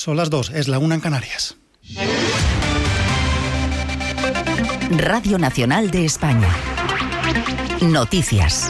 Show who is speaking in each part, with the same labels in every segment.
Speaker 1: Son las 2, es la 1 en Canarias.
Speaker 2: Radio Nacional de España. Noticias.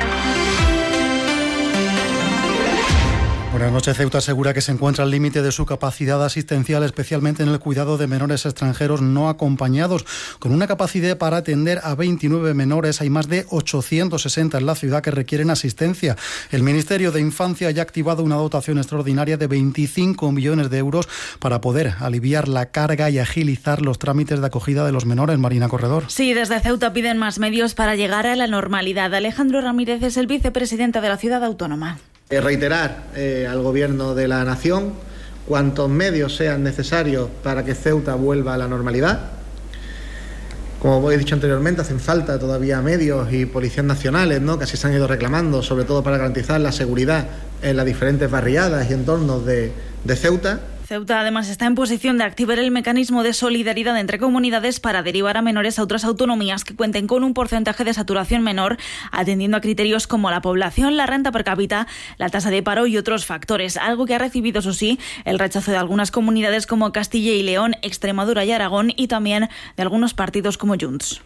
Speaker 1: Buenas noches. Ceuta asegura que se encuentra al límite de su capacidad asistencial, especialmente en el cuidado de menores extranjeros no acompañados. Con una capacidad para atender a 29 menores, hay más de 860 en la ciudad que requieren asistencia. El Ministerio de Infancia ya ha activado una dotación extraordinaria de 25 millones de euros para poder aliviar la carga y agilizar los trámites de acogida de los menores. Marina Corredor.
Speaker 3: Sí, desde Ceuta piden más medios para llegar a la normalidad. Alejandro Ramírez es el vicepresidente de la ciudad autónoma.
Speaker 4: Reiterar al Gobierno de la Nación cuantos medios sean necesarios para que Ceuta vuelva a la normalidad. Como he dicho anteriormente, hacen falta todavía medios y policías nacionales, ¿no?, que así se han ido reclamando, sobre todo para garantizar la seguridad en las diferentes barriadas y entornos de Ceuta.
Speaker 3: Ceuta además está en posición de activar el mecanismo de solidaridad entre comunidades para derivar a menores a otras autonomías que cuenten con un porcentaje de saturación menor, atendiendo a criterios como la población, la renta per cápita, la tasa de paro y otros factores, algo que ha recibido, eso sí, el rechazo de algunas comunidades como Castilla y León, Extremadura y Aragón, y también de algunos partidos como Junts.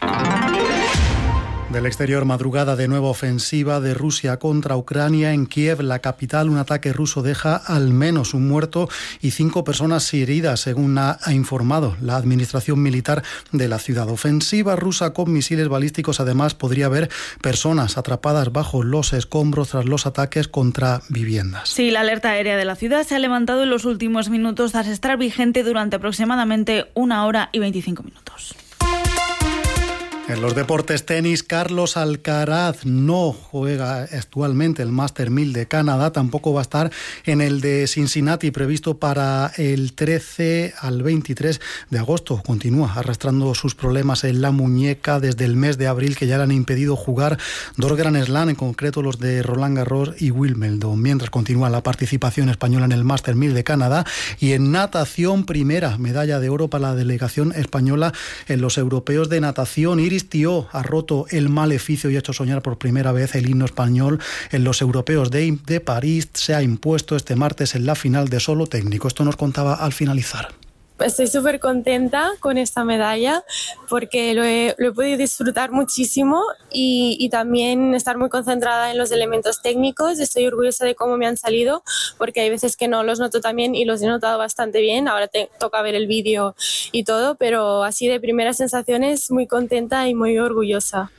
Speaker 1: Del exterior, madrugada de nueva ofensiva de Rusia contra Ucrania en Kiev, la capital. Un ataque ruso deja al menos un muerto y 5 personas heridas, según ha informado la administración militar de la ciudad. Ofensiva rusa con misiles balísticos. Además, podría haber personas atrapadas bajo los escombros tras los ataques contra viviendas.
Speaker 3: Sí, la alerta aérea de la ciudad se ha levantado en los últimos minutos tras estar vigente durante aproximadamente 1 hora y 25 minutos.
Speaker 1: En los deportes, tenis, Carlos Alcaraz no juega actualmente el Master 1000 de Canadá, tampoco va a estar en el de Cincinnati previsto para el 13 al 23 de agosto. Continúa arrastrando sus problemas en la muñeca desde el mes de abril, que ya le han impedido jugar 2 Grand Slam, en concreto los de Roland Garros y Wimbledon. Mientras continúa la participación española en el Master 1000 de Canadá. Y en natación, primera medalla de oro para la delegación española en los europeos de natación. Iris Tió ha roto el maleficio y ha hecho soñar por primera vez el himno español en los europeos de París. Se ha impuesto este martes en la final de solo técnico. Esto nos contaba al finalizar.
Speaker 5: Estoy súper contenta con esta medalla porque lo he podido disfrutar muchísimo y también estar muy concentrada en los elementos técnicos. Estoy orgullosa de cómo me han salido porque hay veces que no los noto tan bien y los he notado bastante bien. Ahora toca ver el vídeo y todo, pero así de primeras sensaciones muy contenta y muy orgullosa.